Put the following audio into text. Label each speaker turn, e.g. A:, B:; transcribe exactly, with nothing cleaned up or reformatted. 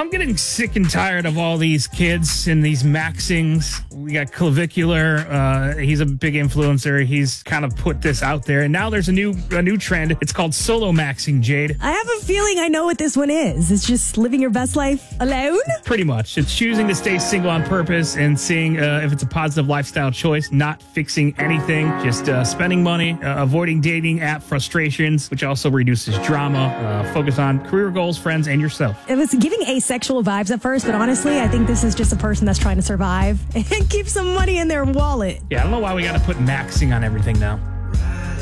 A: I'm getting sick and tired of all these kids and these maxings. We got Clavicular. Uh, he's a big influencer. He's kind of put this out there. And now there's a new a new trend. It's called solo maxing, Jade.
B: I have a feeling I know what this one is. It's just living your best life alone?
A: Pretty much. It's choosing to stay single on purpose and seeing uh, if it's a positive lifestyle choice, not fixing anything, just uh, spending money, uh, avoiding dating app frustrations, which also reduces drama. Uh, focus on career goals, friends, and yourself.
B: It was giving asexual vibes at first, but honestly, I think this is just a person that's trying to survive and keep some money in their wallet.
A: Yeah, I don't know why we got to put maxing on everything now.